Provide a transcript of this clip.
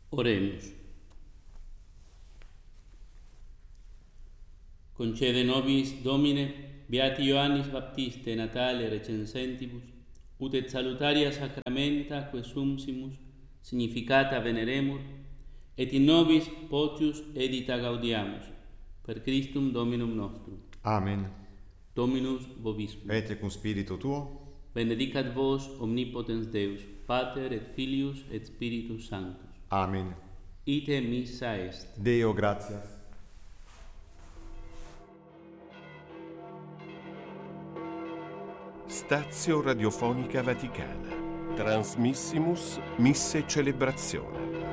Oremus. Concede nobis, Domine, beati Ioannis Baptiste natale recensentibus, ut et salutaria sacramenta que sumsimus significata veneremur, et in nobis potius edita gaudiamus, per Christum Dominum nostrum. Amen. Dominus vobiscum. Et cum spiritu tuo. Benedicat vos omnipotens Deus, Pater et Filius et Spiritus Sanctus. Amen. Ite missa est. Deo gratias. Stazio Radiofonica Vaticana. Transmissimus Misse Celebrazione.